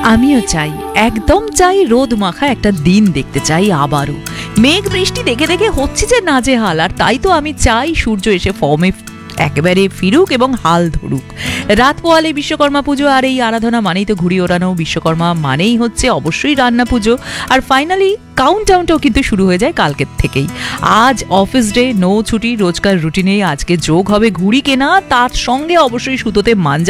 আমিও চাই, একদম চাই রোদ মাখা একটা দিন দেখতে চাই আবারও। মেঘ বৃষ্টি দেখে দেখে হচ্ছে যে নাজেহাল, আর তাই তো আমি চাই সূর্য এসে ফর্মে একেবারে ফিরুক এবং হাল ধরুক। রাত পোয়ালে বিশ্বকর্মা পুজো, আর এই আরাধনা মানেই তো ঘুড়ি ওড়ানো। বিশ্বকর্মা মানেই হচ্ছে অবশ্যই রান্না পুজো। আর ফাইনালি কাউন্টডাউনটাও কিন্তু শুরু হয়ে যায় কালকের থেকেই। আজ অফিস ডে, নো ছুটি, রোজকার রুটিনে আজকে যোগ হবে ঘুড়ি কেনা, তার সঙ্গে অবশ্যই সুতোতে মাঞ্জা